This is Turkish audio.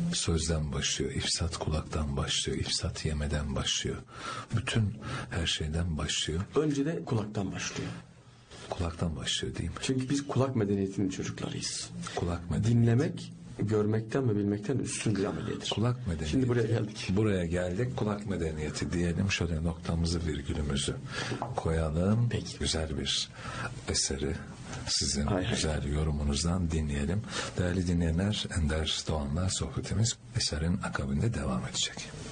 sözden başlıyor. İfsat kulaktan başlıyor. İfsat yemeden başlıyor. Bütün her şeyden başlıyor. Önce de kulaktan başlıyor. Kulaktan başlıyor değil mi? Çünkü biz kulak medeniyetinin çocuklarıyız. Kulak medeniyeti. Dinlemek görmekten ve bilmekten üstün bir ameliyedir. Kulak medeniyeti. Şimdi buraya geldik. Buraya geldik. Kulak medeniyeti diyelim. Şöyle noktamızı, virgülümüzü koyalım. Peki. Güzel bir eseri sizin Hay hay. güzel yorumunuzdan dinleyelim. Değerli dinleyenler, Ender Doğan'la sohbetimiz eserin akabinde devam edecek.